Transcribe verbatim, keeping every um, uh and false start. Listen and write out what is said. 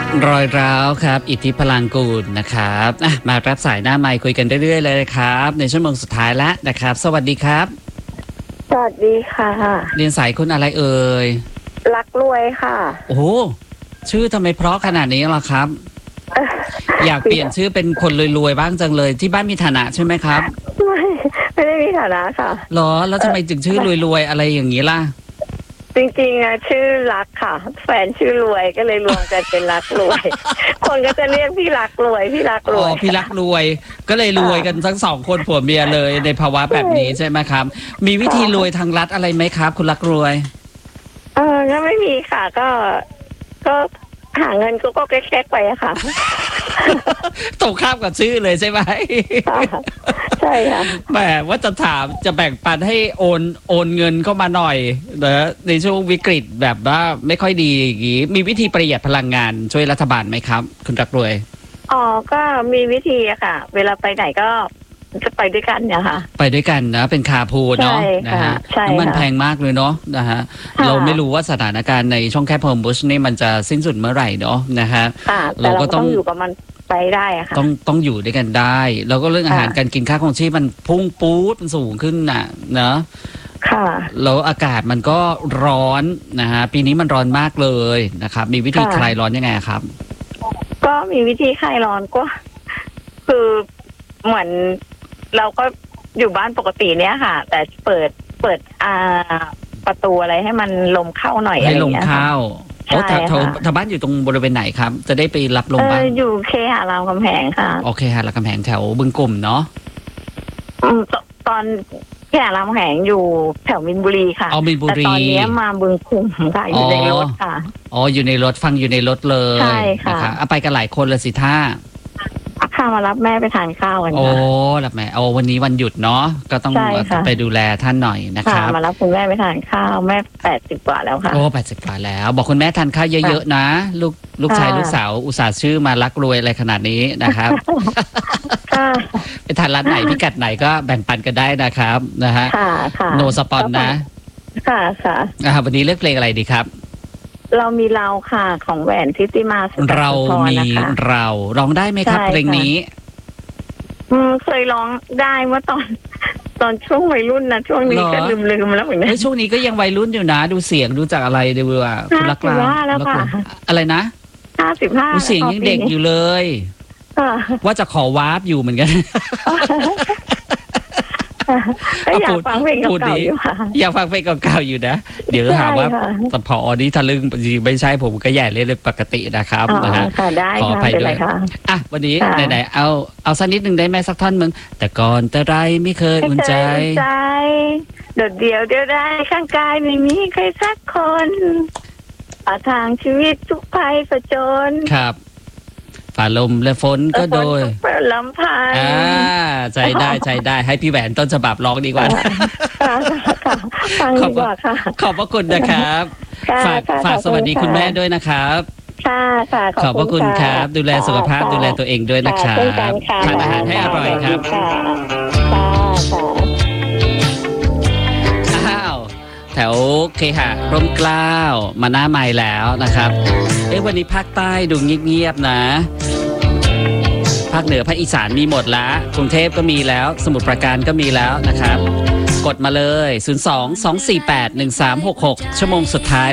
รอยร้าวครับอิทธิพลังกูลนะครับมารับสายหน้าไมค์คุยกันเรื่อยๆเลยครับในชั่วโมงสุดท้ายแล้วนะครับสวัสดีครับสวัสดีค่ะเรียนสายคุณอะไรเอ่ยรักรวยค่ะโอ้โหชื่อทำไมเพราะขนาดนี้ล่ะครับ อยากเปลี่ยนชื่อเป็นคนรวยๆบ้างจังเลยที่บ้านมีฐานะใช่ไหมครับไม่ไม่ได้มีฐานะค่ะหรอแล้วทำไมถึงชื่อรวยๆอะไรอย่างนี้ล่ะจริงๆอะชื่อรักค่ะแฟนชื่อรวยก็เลยรวมกันเป็นรักรวย คนก็จะเรียกพี่รักรวยพี่รักรวยอ๋อพี่รักรวยก็เลยรวยกันทั้งสองคนผัวเมียเลยในภาวะแบบนี้ใช่ไหมครับมีวิธีรวยทางรัฐอะไรไหมครับคุณรักรวยเออก็ไม่มีค่ะก็ก็หาเงินก็ก็แก๊กๆไปอะค่ะตรงข้ามกับชื่อเลยใช่ไหมใช่ค่ะแหมว่าจะถามจะแบ่งปันให้โอนโอนเงินเข้ามาหน่อยนะในช่วงวิกฤตแบบว่าไม่ค่อยดีอย่างนี้มีวิธีประหยัดพลังงานช่วยรัฐบาลไหมครับคุณรักรวยอ๋อก็มีวิธีอะค่ะเวลาไปไหนก็จะไปด้วยกันเนี่ยค่ะไปด้วยกันนะเป็นคาพูเนาะนะฮะน้ำมันแพงมากเลยเนาะนะฮะเราไม่รู้ว่าสถานการณ์ในช่องแคบโฮมบุชนี่มันจะสิ้นสุดเมื่อไหร่เนาะนะฮะเราก็ต้องอยู่กับมันไปได้อะค่ะต้องต้องอยู่ด้วยกันได้แล้วก็เรื่องอาหารการกินค่าครองชีพมันพุ่งปู๊ดมันสูงขึ้นน่ะเนาะค่ะแล้วอากาศมันก็ร้อนนะฮะปีนี้มันร้อนมากเลยนะครับมีวิธีคลายร้อนยังไงครับก็มีวิธีคลายร้อนก็คือเหมือนเราก็อยู่บ้านปกติเนี้ยค่ะแต่เปิดเปิดอ่าประตูอะไรให้มันลมเข้าหน่อยอะไรอย่างเงี้ยให้ลมเข้าโอ้แถวแถวบ้านอยู่ตรงบริเวณไหนครับจะได้ไปรับลมบ้างอยู่เคหะรามคำแหงค่ะโอเคหะรามคำแหงแถวบึงกลุ่มเนาะตอนเคหะรามคำแหงอยู่แถวมินบุรีค่ะอ๋อมินบุรีแต่ตอนนี้มาบึงกลุ่มค่ะอยู่ในรถค่ะอ๋ออยู่ในรถฟังอยู่ในรถเลยใช่ค่ะเอาไปกันหลายคนเลยสิท่าข้ามารับแม่ไปทานข้าวกันค่ะโอ้รับแม่เอาวันนี้วันหยุดเนาะก็ต้องไปดูแลท่านหน่อยนะครับมารับคุณแม่ไปทานข้าวแม่แปดสิบกว่าแล้วค่ะโอ้แปดสิบกว่าแล้วบอกคุณแม่ทานข้าวเยอะๆนะลูกลูกชายลูกสาวอุตส่าห์ชื่อมารักรวยอะไรขนาดนี้นะครับไปทานร้านไหนพิกัดไหนก็แบ่งปันกันได้นะครับนะฮะโนสปอนนะค่ะค่ะวันนี้เลือกเพลงอะไรดีครับเรามีเราค่ะของแหวนทิติมาเรามีเราร้องได้ไหมครับเพลงนี้อืมเคยร้องได้เมื่อตอนตอนช่วงวัยรุ่นนะช่วงนี้ก็ลืมลืมแล้วเหมือนกันช่วงนี้ก็ยังวัยรุ่นอยู่นะดูเสียงดูจากอะไรดูว่าคุณรักเราอะไรนะห้าสิบห้าเสียงยังเด็กอยู่เลยว่าจะขอวาร์ปอยู่เหมือนกันอยากฟังเพลงเก่าๆอยู่ค่ะอยากฟังเพลงเก่าๆอยู่นะเดี๋ยวถามว่าแต่พออนี้ทะลึ่งไม่ใช่ผมก็แย่เล่นปกตินะครับนะฮะขออภัยด้วยอ่ะวันนี้ไหนๆเอาเอาสักนิดหนึ่งได้ไหมสักท่อนมึงแต่ก่อนแต่ไรไม่เคยอุ่นใจโดดเดี่ยวเดียวได้ข้างกายไม่มีใครสักคนป่าทางชีวิตทุกภัยผจญครับฝ่าลมและฝนก็โดยลำพังอ่าใจได้ใจได้ให้พี่แหวนต้นฉบับร้องดีกว่าฟังดีกว่าค่ะขอบพระคุณนะครับฝากฝากสวัสดีคุณแม่ด้วยนะครับค่ะค่ะขอบพระคุณครับดูแลสุขภาพดูแลตัวเองด้วยนะครับทานอาหารให้อร่อยครับค่ะอ้าวแถวเคหะร่มเกล้ามาหน้าใหม่แล้วนะครับเอ๊ะวันนี้ภาคใต้ดูเงียบๆนะภาคเหนือภาคอีสานมีหมดแล้วกรุงเทพก็มีแล้วสมุทรปราการก็มีแล้วนะครับกดมาเลยศูนย์ สอง สอง สี่ แปด หนึ่ง สาม หก หกชั่วโมงสุดท้าย